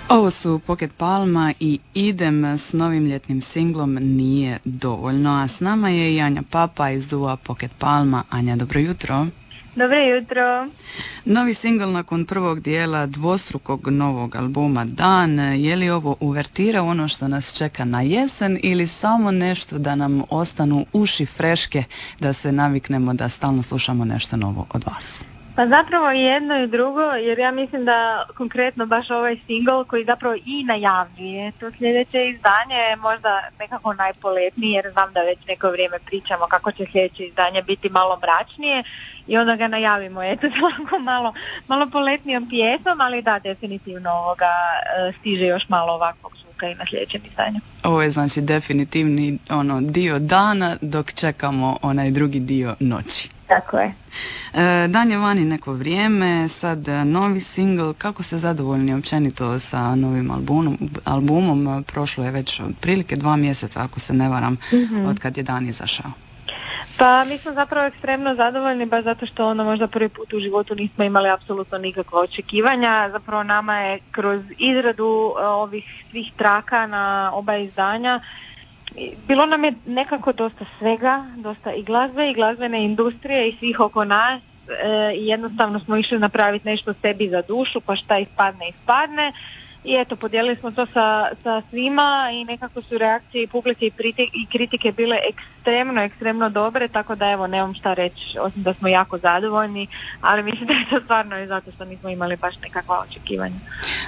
Ovo su Pocket Palma i idem s novim ljetnim singlom Nije dovoljno, a s nama je i Anja Papa iz duo Pocket Palma. Anja, dobro jutro. Dobro jutro. Novi singl nakon prvog dijela dvostrukog novog albuma Dan, je li ovo uvertira u ono što nas čeka na jesen ili samo nešto da nam ostanu uši freške, da se naviknemo da stalno slušamo nešto novo od vas? Pa zapravo jedno i drugo, jer ja mislim da konkretno baš ovaj single koji zapravo i najavljuje to sljedeće izdanje je možda nekako najpoletniji, jer znam da već neko vrijeme pričamo kako će sljedeće izdanje biti malo mračnije i onda ga najavimo, eto, malo poletnijom pjesmom, ali da, definitivno ovoga stiže još malo ovakvog zvuka i na sljedećem izdanju. Ovo je znači definitivni dio dana dok čekamo onaj drugi dio noći. Tako je. Dan je vani neko vrijeme, sad novi single. Kako ste zadovoljni općenito sa novim albumom? Prošlo je već otprilike 2 mjeseca, ako se ne varam, od kad je Dan izašao. Pa mi smo zapravo ekstremno zadovoljni, baš zato što možda prvi put u životu nismo imali apsolutno nikakva očekivanja. Zapravo nama je kroz izradu ovih svih traka na oba izdanja bilo nam je nekako dosta svega, dosta i glazbe i glazbene industrije i svih oko nas i jednostavno smo išli napraviti nešto sebi za dušu, pa šta ispadne i eto, podijelili smo to sa svima i nekako su reakcije i publike i kritike bile ekstremno dobre, tako da evo, nemam šta reći, osim da smo jako zadovoljni, ali mislim da je to stvarno i zato što nismo imali baš nekakva očekivanja.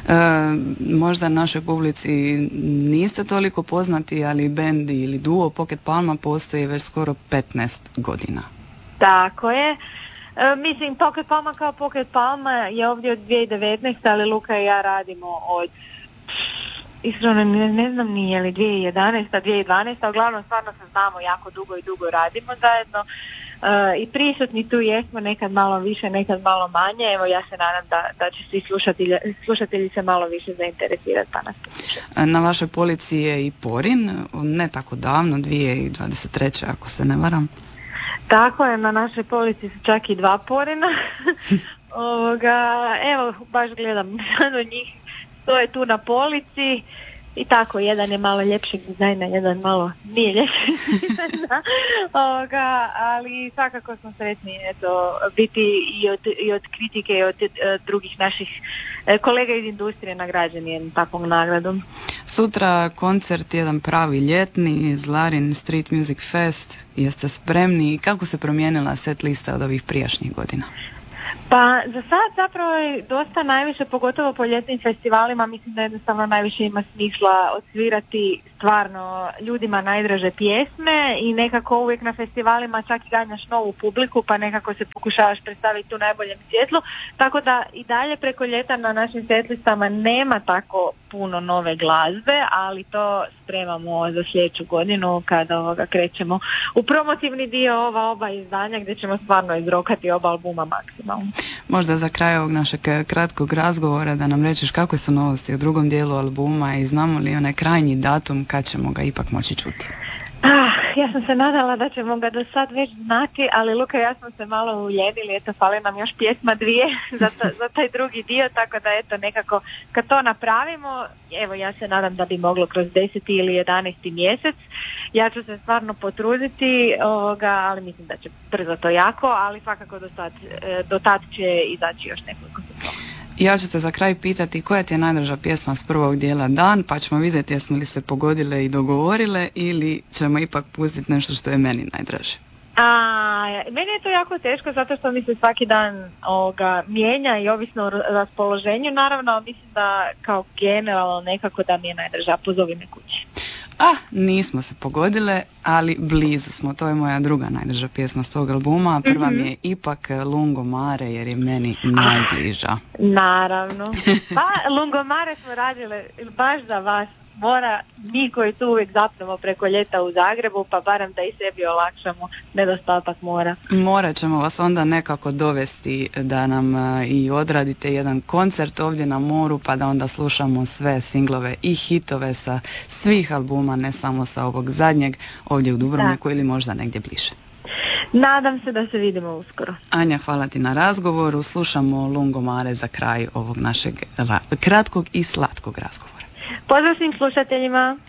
Možda našoj publici niste toliko poznati, ali bend ili duo Pocket Palma postoji već skoro 15 godina. Tako je. Mislim, Pocket Palma kao Pocket Palma je ovdje od 2019, ali Luka i ja radimo od, iskreno ne znam nije li 2011, 2012, uglavnom stvarno se znamo jako dugo i dugo radimo zajedno i prisutni tu jesmo, nekad malo više, nekad malo manje. Evo, ja se nadam da će svi slušatelji se malo više zainteresirati pa nas poslušati. Na vašoj polici je i Porin, ne tako davno, 2023. ako se ne varam. Tako je, na našoj polici su čak i 2 Porina. Evo, baš gledam od njih, to je tu na polici i tako, jedan je malo ljepšeg dizajna, jedan malo nije ljepšeg dizajna, ali svakako smo sretni biti i od kritike i od drugih naših kolega iz industrije nagrađeni jednom takvom nagradom. Sutra koncert, jedan pravi ljetni, Zlarin Street Music Fest. Jeste spremni i kako se promijenila set lista od ovih prijašnjih godina? Pa za sad zapravo je dosta najviše, pogotovo po ljetnim festivalima, mislim da jednostavno najviše ima smisla odsvirati stvarno ljudima najdraže pjesme i nekako uvijek na festivalima čak i ganjaš novu publiku pa nekako se pokušavaš predstaviti u najboljem svjetlu, tako da i dalje preko ljeta na našim setlistama nema tako puno nove glazbe, ali to spremamo za sljedeću godinu kada krećemo u promotivni dio oba izdanja gdje ćemo stvarno izrokati oba albuma maksimalno. Možda za kraj ovog našeg kratkog razgovora da nam rečeš kakve su novosti u drugom dijelu albuma i znamo li onaj krajnji datum kad ćemo ga ipak moći čuti? Ja sam se nadala da ćemo ga do sad već znati, ali Luka i ja smo se malo uljedili, eto, fali nam još pjesma 2 za taj drugi dio, tako da eto, nekako kad to napravimo, evo, ja se nadam da bi moglo kroz 10. ili 11. mjesec. Ja ću se stvarno potruditi, ali mislim da će brzo to jako, ali svakako do tad će izaći još nekoliko sezona. Ja ću te za kraj pitati koja ti je najdraža pjesma s prvog dijela Dan, pa ćemo vidjeti jesmo li se pogodile i dogovorile ili ćemo ipak pustiti nešto što je meni najdraže. Meni je to jako teško zato što mi se svaki dan mijenja i ovisno o raspoloženju. Naravno, mislim da kao generalno nekako da mi je najdraža Pozovi me kući. Nismo se pogodile, ali blizu smo. To je moja druga najdraža pjesma s tog albuma. Prva mi je ipak Lungomare jer je meni najbliža. Naravno. Pa Lungomare smo radile baš za vas. Mora, mi koji tu uvijek zapnemo preko ljeta u Zagrebu, pa barem da i sebi olakšamo nedostatak mora. Morat ćemo vas onda nekako dovesti da nam i odradite jedan koncert ovdje na moru, pa da onda slušamo sve singlove i hitove sa svih albuma, ne samo sa ovog zadnjeg, ovdje u Dubrovniku ili možda negdje bliže. Nadam se da se vidimo uskoro. Anja, hvala ti na razgovoru. Slušamo Lungomare za kraj ovog našeg kratkog i slatkog razgovora. Pozdrav svim slušateljima.